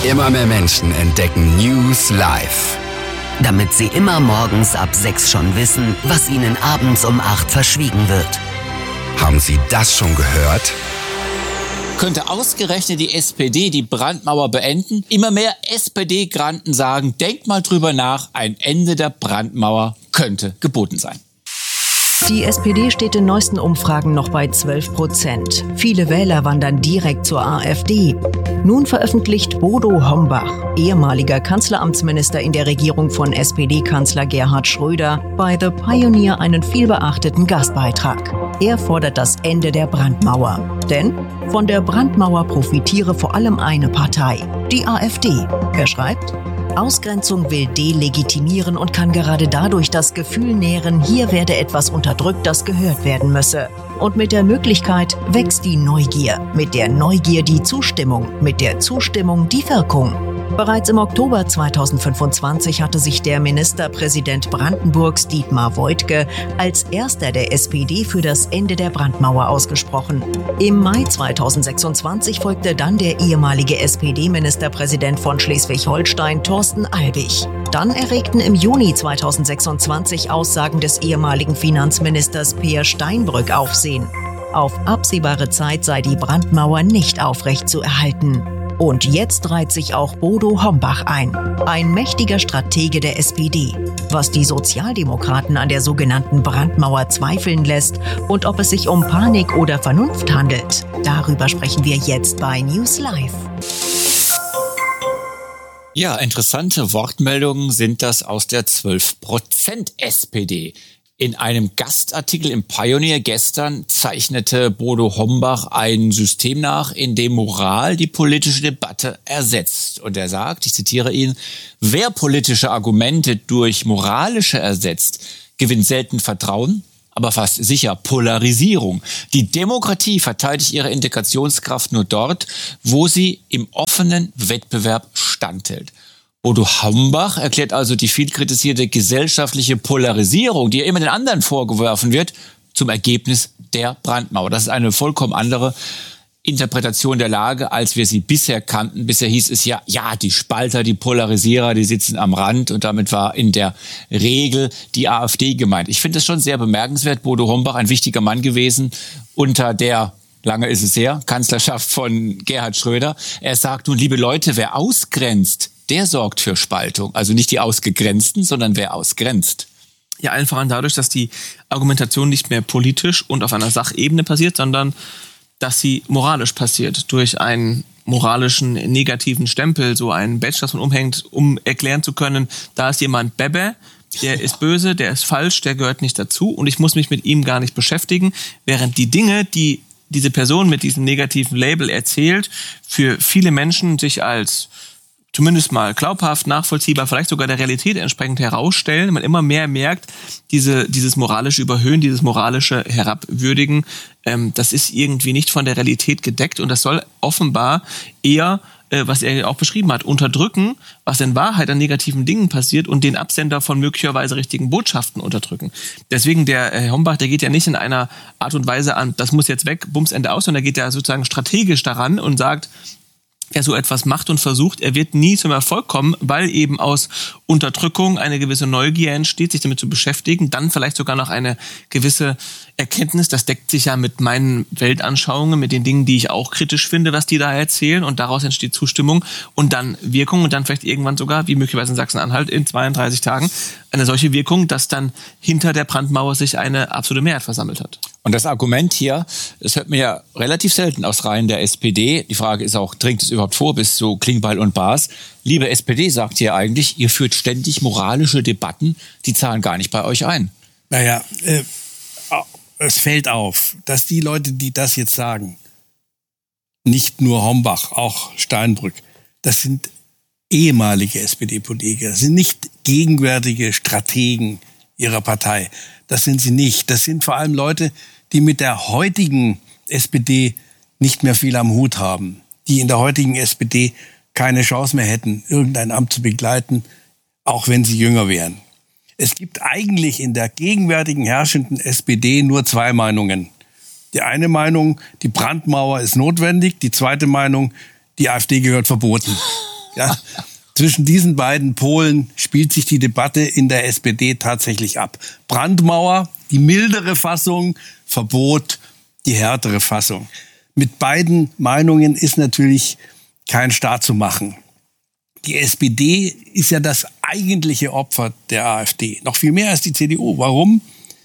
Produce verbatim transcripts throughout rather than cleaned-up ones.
Immer mehr Menschen entdecken News Live. Damit sie immer morgens ab sechs schon wissen, was ihnen abends um acht verschwiegen wird. Haben Sie das schon gehört? Könnte ausgerechnet die S P D die Brandmauer beenden? Immer mehr S P D-Granten sagen, denkt mal drüber nach, ein Ende der Brandmauer könnte geboten sein. Die S P D steht in neuesten Umfragen noch bei zwölf Prozent. Viele Wähler wandern direkt zur AfD. Nun veröffentlicht Bodo Hombach, ehemaliger Kanzleramtsminister in der Regierung von S P D-Kanzler Gerhard Schröder, bei The Pioneer einen vielbeachteten Gastbeitrag. Er fordert das Ende der Brandmauer. Denn von der Brandmauer profitiere vor allem eine Partei, die AfD. Er schreibt: Ausgrenzung will delegitimieren und kann gerade dadurch das Gefühl nähren, hier werde etwas unterdrückt, das gehört werden müsse. Und mit der Möglichkeit wächst die Neugier, mit der Neugier die Zustimmung, mit der Zustimmung die Wirkung. Bereits im Oktober zweitausendfünfundzwanzig hatte sich der Ministerpräsident Brandenburgs Dietmar Woidke als erster der S P D für das Ende der Brandmauer ausgesprochen. Im Mai zweitausendsechsundzwanzig folgte dann der ehemalige S P D-Ministerpräsident von Schleswig-Holstein Thorsten Albig. Dann erregten im Juni zweitausendsechsundzwanzig Aussagen des ehemaligen Finanzministers Peer Steinbrück Aufsehen. Auf absehbare Zeit sei die Brandmauer nicht aufrecht zu erhalten. Und jetzt reiht sich auch Bodo Hombach ein, ein mächtiger Stratege der S P D. Was die Sozialdemokraten an der sogenannten Brandmauer zweifeln lässt und ob es sich um Panik oder Vernunft handelt, darüber sprechen wir jetzt bei News Live. Ja, interessante Wortmeldungen sind das aus der zwölf Prozent S P D. In einem Gastartikel im Pioneer gestern zeichnete Bodo Hombach ein System nach, in dem Moral die politische Debatte ersetzt. Und er sagt, ich zitiere ihn, wer politische Argumente durch moralische ersetzt, gewinnt selten Vertrauen, aber fast sicher Polarisierung. Die Demokratie verteidigt ihre Integrationskraft nur dort, wo sie im offenen Wettbewerb standhält. Bodo Hombach erklärt also die viel kritisierte gesellschaftliche Polarisierung, die ja immer den anderen vorgeworfen wird, zum Ergebnis der Brandmauer. Das ist eine vollkommen andere Interpretation der Lage, als wir sie bisher kannten. Bisher hieß es ja, ja, die Spalter, die Polarisierer, die sitzen am Rand, und damit war in der Regel die AfD gemeint. Ich finde das schon sehr bemerkenswert. Bodo Hombach, ein wichtiger Mann gewesen unter der, lange ist es her, Kanzlerschaft von Gerhard Schröder. Er sagt nun, liebe Leute, wer ausgrenzt, der sorgt für Spaltung. Also nicht die Ausgegrenzten, sondern wer ausgrenzt. Ja, allen voran dadurch, dass die Argumentation nicht mehr politisch und auf einer Sachebene passiert, sondern dass sie moralisch passiert. Durch einen moralischen negativen Stempel, so einen Badge, das man umhängt, um erklären zu können, da ist jemand Bebe, der ist böse, der ist falsch, der gehört nicht dazu und ich muss mich mit ihm gar nicht beschäftigen. Während die Dinge, die diese Person mit diesem negativen Label erzählt, für viele Menschen sich als zumindest mal glaubhaft, nachvollziehbar, vielleicht sogar der Realität entsprechend herausstellen. Man immer mehr merkt, diese, dieses moralische Überhöhen, dieses moralische Herabwürdigen, ähm, das ist irgendwie nicht von der Realität gedeckt und das soll offenbar eher, äh, was er auch beschrieben hat, unterdrücken, was in Wahrheit an negativen Dingen passiert und den Absender von möglicherweise richtigen Botschaften unterdrücken. Deswegen der Herr Hombach, der geht ja nicht in einer Art und Weise an, das muss jetzt weg, Bums, Ende aus, sondern er geht ja sozusagen strategisch daran und sagt, wer so etwas macht und versucht, er wird nie zum Erfolg kommen, weil eben aus Unterdrückung eine gewisse Neugier entsteht, sich damit zu beschäftigen, dann vielleicht sogar noch eine gewisse Erkenntnis, das deckt sich ja mit meinen Weltanschauungen, mit den Dingen, die ich auch kritisch finde, was die da erzählen, und daraus entsteht Zustimmung und dann Wirkung und dann vielleicht irgendwann sogar, wie möglicherweise in Sachsen-Anhalt, in zweiunddreißig Tagen eine solche Wirkung, dass dann hinter der Brandmauer sich eine absolute Mehrheit versammelt hat. Und das Argument hier, das hört man ja relativ selten aus Reihen der S P D. Die Frage ist auch, dringt es überhaupt vor bis zu Klingbeil und Baas? Liebe S P D, sagt hier eigentlich, ihr führt ständig moralische Debatten, die zahlen gar nicht bei euch ein. Naja, äh, es fällt auf, dass die Leute, die das jetzt sagen, nicht nur Hombach, auch Steinbrück, das sind ehemalige S P D-Politiker, das sind nicht gegenwärtige Strategen ihrer Partei. Das sind sie nicht. Das sind vor allem Leute, die mit der heutigen S P D nicht mehr viel am Hut haben, die in der heutigen S P D keine Chance mehr hätten, irgendein Amt zu begleiten, auch wenn sie jünger wären. Es gibt eigentlich in der gegenwärtigen herrschenden S P D nur zwei Meinungen. Die eine Meinung, die Brandmauer ist notwendig. Die zweite Meinung, die AfD gehört verboten. Ja, zwischen diesen beiden Polen spielt sich die Debatte in der S P D tatsächlich ab. Brandmauer, die mildere Fassung, Verbot, die härtere Fassung. Mit beiden Meinungen ist natürlich kein Staat zu machen. Die S P D ist ja das eigentliche Opfer der AfD. Noch viel mehr als die C D U. Warum?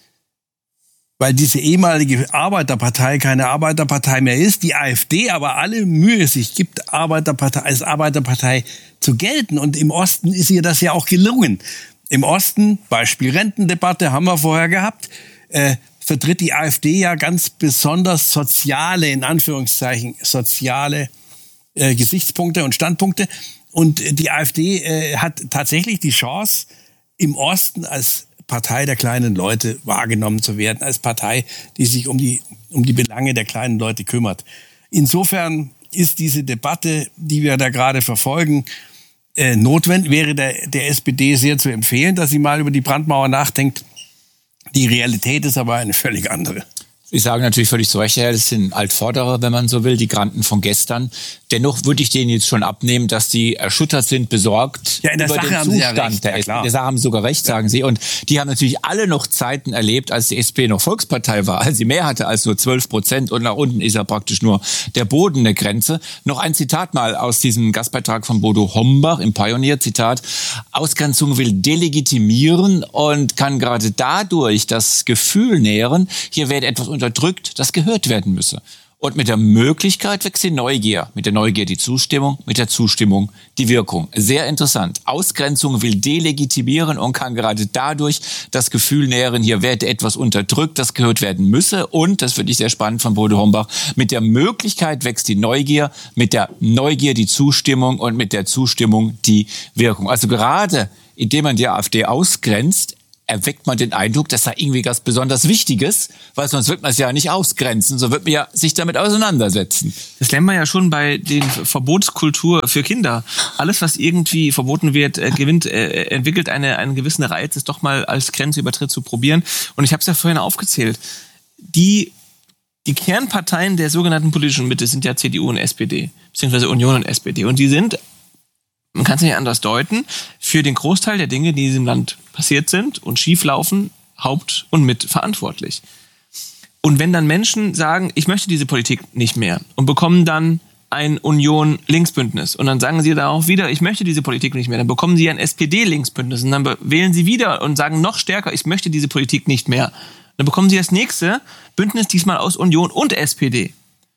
Weil diese ehemalige Arbeiterpartei keine Arbeiterpartei mehr ist, die AfD aber alle Mühe sich gibt, Arbeiterpartei, als Arbeiterpartei zu gelten. Und im Osten ist ihr das ja auch gelungen. Im Osten, Beispiel Rentendebatte, haben wir vorher gehabt, äh, vertritt die AfD ja ganz besonders soziale, in Anführungszeichen, soziale äh, Gesichtspunkte und Standpunkte. Und die AfD äh, hat tatsächlich die Chance, im Osten als Partei der kleinen Leute wahrgenommen zu werden, als Partei, die sich um die, um die Belange der kleinen Leute kümmert. Insofern ist diese Debatte, die wir da gerade verfolgen, äh, notwendig. Wäre der, der S P D sehr zu empfehlen, dass sie mal über die Brandmauer nachdenkt. Die Realität ist aber eine völlig andere. Sie sagen natürlich völlig zu Recht, das sind Altvordere, wenn man so will, die Granden von gestern. Dennoch würde ich denen jetzt schon abnehmen, dass die erschüttert sind, besorgt ja, in der über Sache den haben Zustand Sie ja recht. der Ja, S P D. klar. Der Sache haben Sie sogar recht, sagen Sie. Und die haben natürlich alle noch Zeiten erlebt, als die S P D noch Volkspartei war, als sie mehr hatte als nur zwölf Prozent. Und nach unten ist ja praktisch nur der Boden der Grenze. Noch ein Zitat mal aus diesem Gastbeitrag von Bodo Hombach im Pioneer. Zitat: Ausgrenzung will delegitimieren und kann gerade dadurch das Gefühl nähren, hier werde etwas unterdrückt, das gehört werden müsse. Und mit der Möglichkeit wächst die Neugier. Mit der Neugier die Zustimmung, mit der Zustimmung die Wirkung. Sehr interessant. Ausgrenzung will delegitimieren und kann gerade dadurch das Gefühl nähren, hier werde etwas unterdrückt, das gehört werden müsse. Und, das finde ich sehr spannend von Bodo Hombach, mit der Möglichkeit wächst die Neugier, mit der Neugier die Zustimmung und mit der Zustimmung die Wirkung. Also gerade indem man die AfD ausgrenzt, erweckt man den Eindruck, dass da irgendwie was besonders Wichtiges, weil sonst wird man es ja nicht ausgrenzen, so wird man ja sich damit auseinandersetzen. Das lernen wir ja schon bei den Verbotskultur für Kinder. Alles, was irgendwie verboten wird, äh, gewinnt, äh, entwickelt eine, einen gewissen Reiz, es doch mal als Grenzübertritt zu probieren. Und ich habe es ja vorhin aufgezählt. Die, die Kernparteien der sogenannten politischen Mitte sind ja C D U und S P D, beziehungsweise Union und S P D. Und die sind, man kann es nicht anders deuten, für den Großteil der Dinge, die in diesem Land passiert sind und schieflaufen, haupt- und mitverantwortlich. Und wenn dann Menschen sagen, ich möchte diese Politik nicht mehr und bekommen dann ein Union-Linksbündnis und dann sagen sie da auch wieder, ich möchte diese Politik nicht mehr, dann bekommen sie ein S P D-Linksbündnis und dann wählen sie wieder und sagen noch stärker, ich möchte diese Politik nicht mehr. Dann bekommen sie das nächste Bündnis, diesmal aus Union und S P D.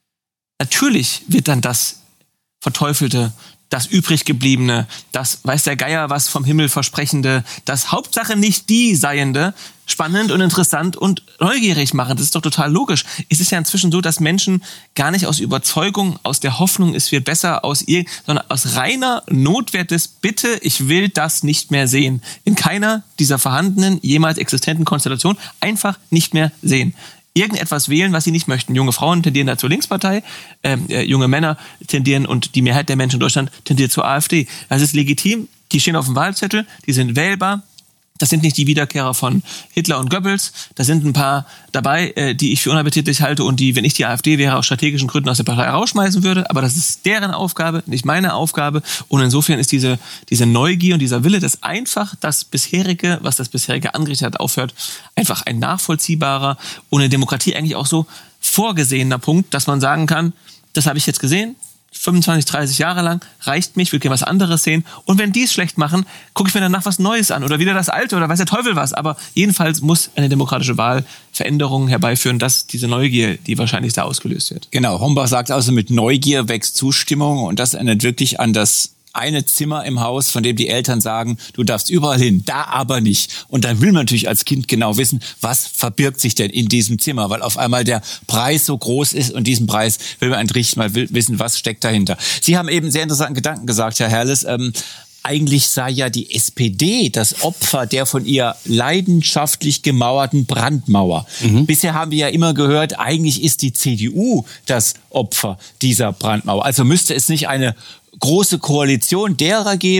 Natürlich wird dann das Verteufelte, das übriggebliebene, das weiß der Geier was vom Himmel versprechende, das Hauptsache nicht die Seiende, spannend und interessant und neugierig machen. Das ist doch total logisch. Es ist ja inzwischen so, dass Menschen gar nicht aus Überzeugung, aus der Hoffnung, es wird besser, aus ihr, sondern aus reiner Notwehr des Bitte, ich will das nicht mehr sehen. In keiner dieser vorhandenen, jemals existenten Konstellationen einfach nicht mehr sehen. Irgendetwas wählen, was sie nicht möchten. Junge Frauen tendieren da zur Linkspartei, äh, junge Männer tendieren und die Mehrheit der Menschen in Deutschland tendiert zur AfD. Das ist legitim, die stehen auf dem Wahlzettel, die sind wählbar. Das sind nicht die Wiederkehrer von Hitler und Goebbels. Da sind ein paar dabei, äh, die ich für unappetitlich halte und die, wenn ich die AfD wäre, aus strategischen Gründen aus der Partei rausschmeißen würde. Aber das ist deren Aufgabe, nicht meine Aufgabe. Und insofern ist diese, diese Neugier und dieser Wille, dass einfach das bisherige, was das bisherige angerichtet hat, aufhört, einfach ein nachvollziehbarer und in Demokratie eigentlich auch so vorgesehener Punkt, dass man sagen kann, das habe ich jetzt gesehen, fünfundzwanzig, dreißig Jahre lang, reicht mich, will gerne was anderes sehen. Und wenn die es schlecht machen, gucke ich mir danach was Neues an oder wieder das Alte oder weiß der Teufel was. Aber jedenfalls muss eine demokratische Wahl Veränderungen herbeiführen, dass diese Neugier, die wahrscheinlich da ausgelöst wird. Genau, Hombach sagt also, mit Neugier wächst Zustimmung und das erinnert wirklich an das eine Zimmer im Haus, von dem die Eltern sagen, du darfst überall hin, da aber nicht. Und dann will man natürlich als Kind genau wissen, was verbirgt sich denn in diesem Zimmer, weil auf einmal der Preis so groß ist und diesen Preis will man eigentlich mal wissen, was steckt dahinter. Sie haben eben sehr interessanten Gedanken gesagt, Herr Herles. Ähm, eigentlich sei ja die S P D das Opfer der von ihr leidenschaftlich gemauerten Brandmauer. Mhm. Bisher haben wir ja immer gehört, eigentlich ist die C D U das Opfer dieser Brandmauer. Also müsste es nicht eine große Koalition derer geben,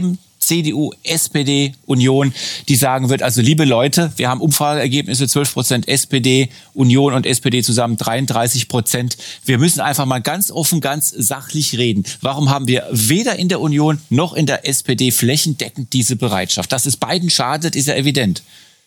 C D U, S P D, Union, die sagen wird, also liebe Leute, wir haben Umfrageergebnisse, zwölf Prozent S P D, Union und S P D zusammen dreiunddreißig Prozent. Wir müssen einfach mal ganz offen, ganz sachlich reden. Warum haben wir weder in der Union noch in der S P D flächendeckend diese Bereitschaft? Dass es beiden schadet, ist ja evident.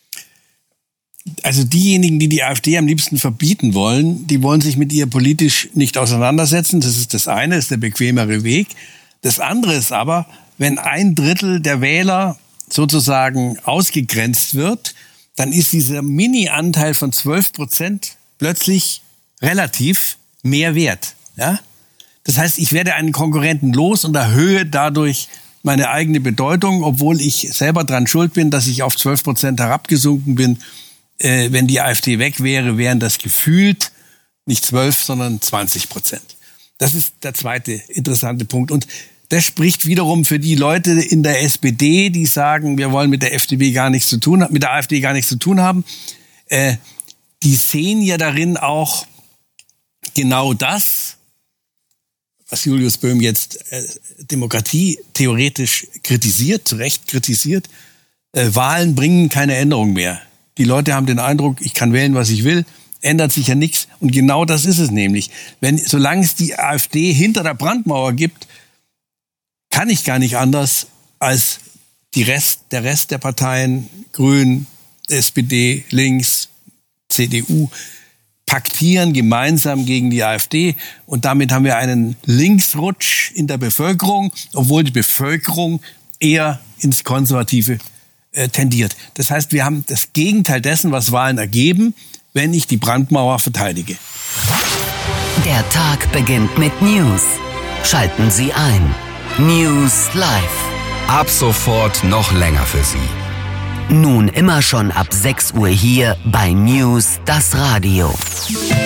Also diejenigen, die die AfD am liebsten verbieten wollen, die wollen sich mit ihr politisch nicht auseinandersetzen. Das ist das eine, das ist der bequemere Weg. Das andere ist aber, wenn ein Drittel der Wähler sozusagen ausgegrenzt wird, dann ist dieser Mini-Anteil von zwölf Prozent plötzlich relativ mehr wert. Ja? Das heißt, ich werde einen Konkurrenten los und erhöhe dadurch meine eigene Bedeutung, obwohl ich selber dran schuld bin, dass ich auf zwölf Prozent herabgesunken bin. Äh, wenn die AfD weg wäre, wären das gefühlt nicht zwölf, sondern zwanzig Prozent. Das ist der zweite interessante Punkt. Und das spricht wiederum für die Leute in der S P D, die sagen, wir wollen mit der F D P gar nichts zu tun, mit der AfD gar nichts zu tun haben. Äh, die sehen ja darin auch genau das, was Julius Böhm jetzt äh, Demokratie theoretisch kritisiert, zu Recht kritisiert. Äh, Wahlen bringen keine Änderung mehr. Die Leute haben den Eindruck, ich kann wählen, was ich will, ändert sich ja nichts. Und genau das ist es nämlich. Wenn, solange es die AfD hinter der Brandmauer gibt, kann ich gar nicht anders als die Rest, der Rest der Parteien, Grünen, S P D, Links, C D U, paktieren gemeinsam gegen die AfD. Und damit haben wir einen Linksrutsch in der Bevölkerung, obwohl die Bevölkerung eher ins Konservative tendiert. Das heißt, wir haben das Gegenteil dessen, was Wahlen ergeben, wenn ich die Brandmauer verteidige. Der Tag beginnt mit News. Schalten Sie ein. News Live. Ab sofort noch länger für Sie. Nun immer schon ab sechs Uhr hier bei News das Radio.